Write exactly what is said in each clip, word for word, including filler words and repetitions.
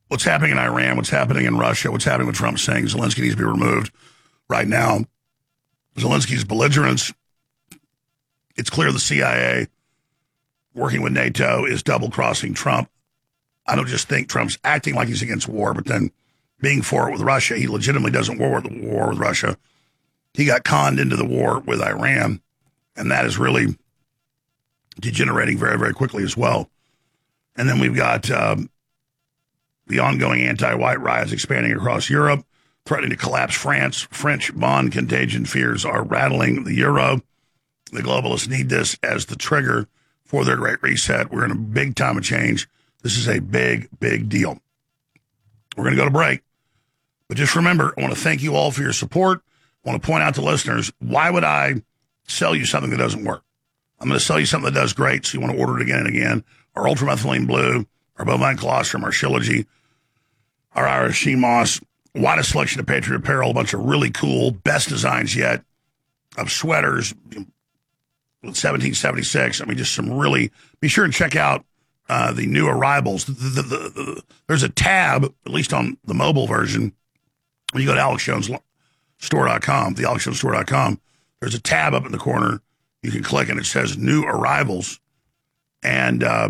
what's happening in Iran, what's happening in Russia, what's happening with Trump saying Zelensky needs to be removed right now. Zelensky's belligerence. It's clear the C I A, working with NATO, is double-crossing Trump. I don't just think Trump's acting like he's against war, but then being for it with Russia. He legitimately doesn't war with, war with Russia. He got conned into the war with Iran, and that is really degenerating very, very quickly as well. And then we've got um, the ongoing anti-white riots expanding across Europe, threatening to collapse France. French bond contagion fears are rattling the euro. The globalists need this as the trigger for their great reset. We're in a big time of change. This is a big, big deal. We're going to go to break. But just remember, I want to thank you all for your support. I want to point out to listeners, why would I sell you something that doesn't work? I'm going to sell you something that does great, so you want to order it again and again. Our ultramethylene blue, our bovine colostrum, our Shilajit, our Irish sea moss, widest selection of Patriot apparel, a bunch of really cool, best designs yet of sweaters with seventeen seventy-six. I mean, just some really, be sure and check out uh, the new arrivals. The, the, the, the, there's a tab, at least on the mobile version, when you go to alex jones store dot com, the alex jones store dot com, there's a tab up in the corner. You can click and it says new arrivals. And uh,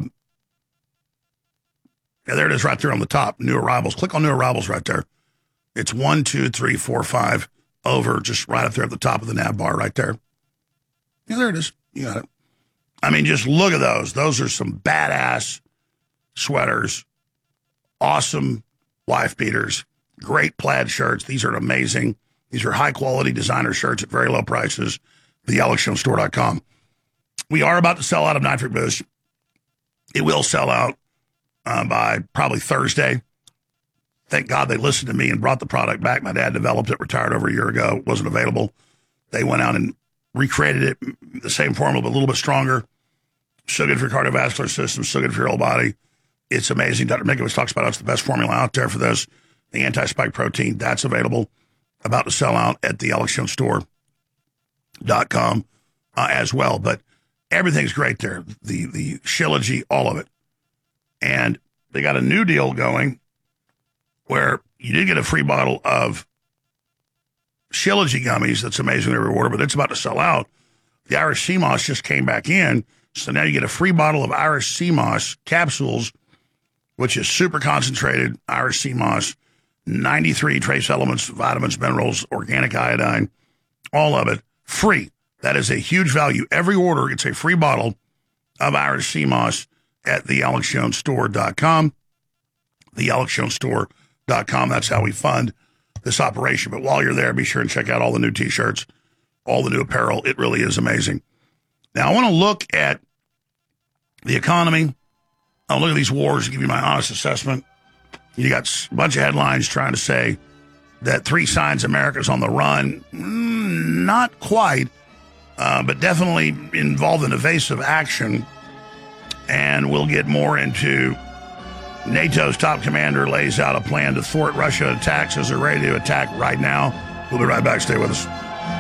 yeah, there it is right there on the top, new arrivals. Click on new arrivals right there. It's one, two, three, four, five over, just right up there at the top of the nav bar right there. Yeah, there it is. You got it. I mean, just look at those. Those are some badass sweaters, awesome wife beaters, great plaid shirts. These are amazing. These are high-quality designer shirts at very low prices. the alex jones store dot com. We are about to sell out of Nitric Boost. It will sell out uh, by probably Thursday. Thank God they listened to me and brought the product back. My dad developed it, retired over a year ago. It wasn't available. They went out and recreated it, the same formula, but a little bit stronger. So good for your cardiovascular system, so good for your whole body. It's amazing. Doctor Mikovits talks about it's the best formula out there for this. The anti-spike protein, that's available. About to sell out at the alex jones store dot com uh, as well. But everything's great there. The the Shilajit, all of it. And they got a new deal going where you did get a free bottle of Shilajit gummies. That's amazing they rewarded, but it's about to sell out. The Irish sea moss just came back in. So now you get a free bottle of Irish sea moss capsules, which is super concentrated Irish sea moss, ninety-three trace elements, vitamins, minerals, organic iodine, all of it free. That is a huge value. Every order, it's a free bottle of Irish sea moss at the alex jones store dot com. the alex jones store dot com. That's how we fund this operation. But while you're there, be sure and check out all the new T-shirts, all the new apparel. It really is amazing. Now, I want to look at the economy. I'll look at these wars and give you my honest assessment. You got a bunch of headlines trying to say that three signs America's on the run. Mm, not quite, uh, but definitely involved in evasive action. And we'll get more into NATO's top commander lays out a plan to thwart Russia attacks as they're ready to attack right now. We'll be right back. Stay with us.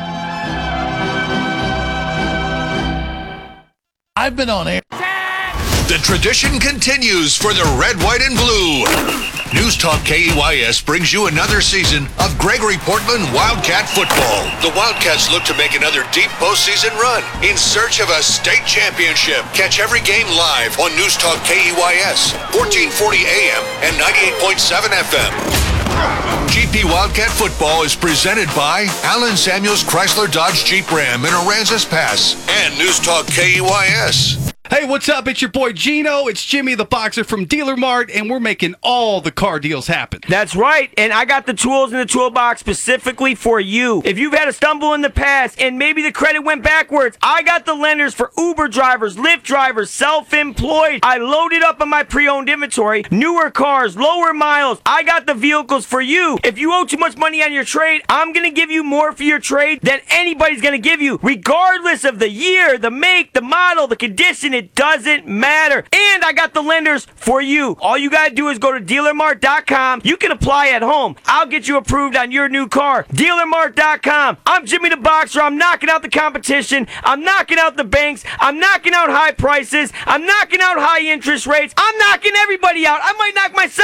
I've been on air. The tradition continues for the red, white, and blue. News Talk K E Y S brings you another season of Gregory Portland Wildcat football. The Wildcats look to make another deep postseason run in search of a state championship. Catch every game live on News Talk K E Y S, fourteen forty A M and ninety-eight point seven F M. G P Wildcat football is presented by Allen Samuels Chrysler Dodge Jeep Ram in Aransas Pass and News Talk K E Y S. Hey, what's up? It's your boy Gino. It's Jimmy the Boxer from Dealer Mart, and we're making all the car deals happen. That's right, and I got the tools in the toolbox specifically for you. If you've had a stumble in the past and maybe the credit went backwards, I got the lenders for Uber drivers, Lyft drivers, self-employed. I loaded up on my pre-owned inventory, newer cars, lower miles. I got the vehicles for you. If you owe too much money on your trade, I'm going to give you more for your trade than anybody's going to give you, regardless of the year, the make, the model, the condition. It doesn't matter. And I got the lenders for you. All you got to do is go to dealer mart dot com. You can apply at home. I'll get you approved on your new car. dealer mart dot com. I'm Jimmy the Boxer. I'm knocking out the competition. I'm knocking out the banks. I'm knocking out high prices. I'm knocking out high interest rates. I'm knocking everybody out. I might knock myself